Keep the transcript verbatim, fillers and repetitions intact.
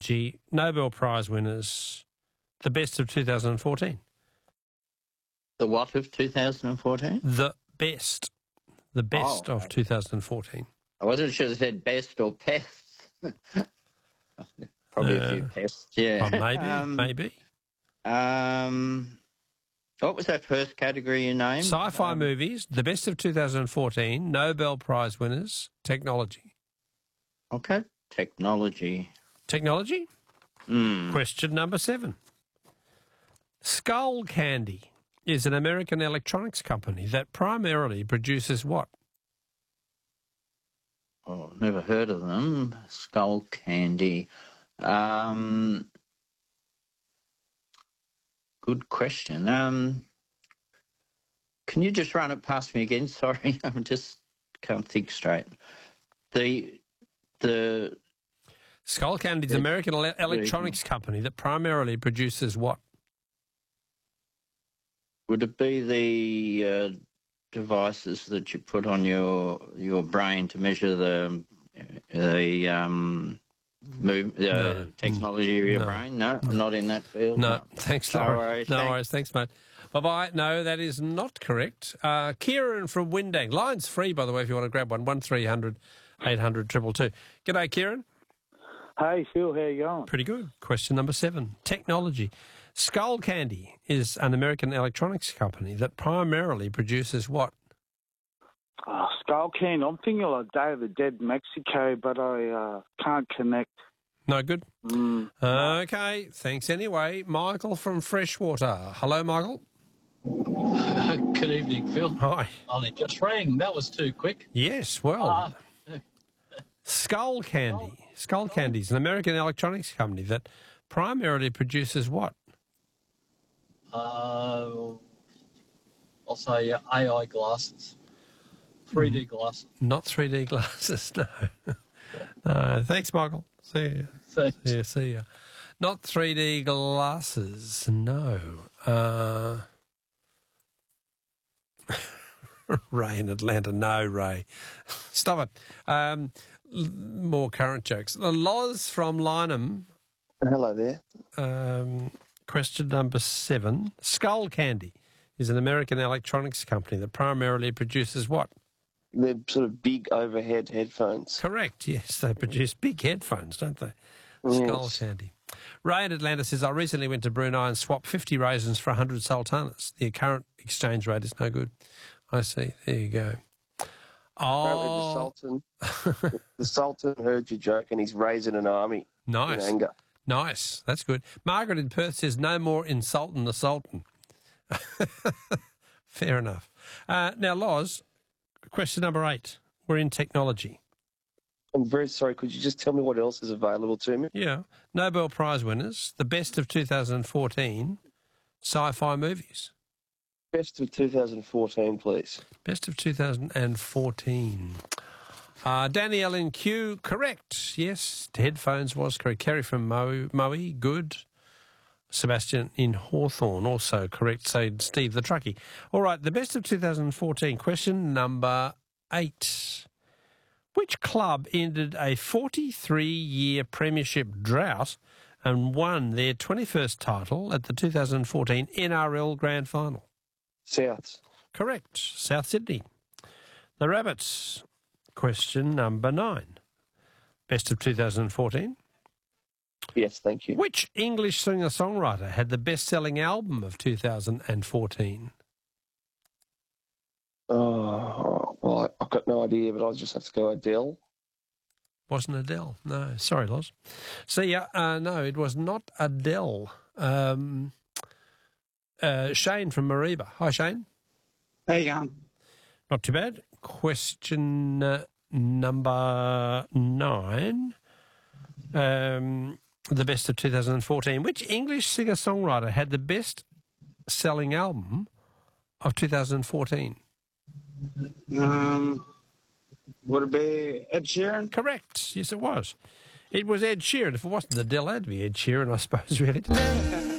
technology, Nobel Prize winners, the best of two thousand fourteen. The what of two thousand fourteen? The best. The best Oh, of two thousand fourteen. I wasn't sure if it said best or pests. Probably Uh, a few pests, yeah. Oh, maybe, um, maybe. Um, what was that first category you named? Sci-fi um, movies, the best of two thousand fourteen, Nobel Prize winners, technology. Okay, technology. Technology? Mm. Question number seven. Skull Candy is an American electronics company that primarily produces what? Oh, never heard of them. Skull Candy. Um, good question. Um, can you just run it past me again? Sorry, I just can't think straight. The the Skull Candy is an American ele- electronics company that primarily produces what? would it be the uh, devices that you put on your your brain to measure the the um move the No. technology of your No. brain? No, not in that field. No, thanks, No Laura. worries, No thanks. worries, thanks, mate. Bye-bye. No, that is not correct. Uh, Kieran from Windang. Line's free, by the way, if you want to grab one. one three hundred eight hundred two two two. G'day, Kieran. Hey, Phil, how you going? Pretty good. Question number seven. Technology. Skull Candy is an American electronics company that primarily produces what? Oh, Skull Can. I'm thinking like Day of the Dead Mexico, but I uh, can't connect. No good? Mm. Okay, thanks anyway. Michael from Freshwater. Hello, Michael. Good evening, Phil. Hi. Only just rang. That was too quick. Yes, well, Uh, Skull Candy. Skull Candy is an American electronics company that primarily produces what? uh, I'll say uh, A I glasses, three D glasses. Not three D glasses, no. No, thanks, Michael. See you. Thanks. See you, see you. Not three D glasses, no. Uh, Ray in Atlanta, no, Ray. Stop it. Um, l- more current jokes. Loz from Lynham. Hello there. Um, question number seven. Skull Candy is an American electronics company that primarily produces what? They're sort of big overhead headphones. Correct, yes. They produce big headphones, don't they? Skull Yes. Candy. Ray in Atlanta says, I recently went to Brunei and swapped fifty raisins for one hundred sultanas. The current exchange rate is no good. I see. There you go. Apparently Oh, the Sultan, the Sultan heard your joke and he's raising an army in nice. anger. Nice. That's good. Margaret in Perth says, no more insulting the Sultan. Fair enough. Uh, now, Loz, question number eight. We're in technology. I'm very sorry. Could you just tell me what else is available to me? Yeah. Nobel Prize winners, the best of two thousand fourteen sci-fi movies. Best of two thousand fourteen, please. Best of two thousand fourteen. Uh, Danielle in Q, correct. Yes, headphones was correct. Kerry from Moe, Moe, good. Sebastian in Hawthorne, also correct. So Steve the truckie. All right, the best of two thousand fourteen. Question number eight. Which club ended a forty-three-year premiership drought and won their twenty-first title at the two thousand fourteen N R L Grand Final? Souths. Correct. South Sydney. The Rabbits. Question number nine. Best of two thousand fourteen. Yes, thank you. Which English singer-songwriter had the best-selling album of two thousand fourteen? Oh, well, I- I've got no idea, but I'll just have to go Adele. Wasn't Adele. No, sorry, Loz. See ya. Uh, no, it was not Adele. Um, uh, Shane from Mariba. Hi, Shane. How you going? Not too bad. Question uh, number nine. Um, the best of two thousand fourteen. Which English singer-songwriter had the best-selling album of two thousand fourteen? Um, would it be Ed Sheeran? Correct. Yes, it was. It was Ed Sheeran. If it wasn't Adele, it'd be Ed Sheeran, I suppose, really.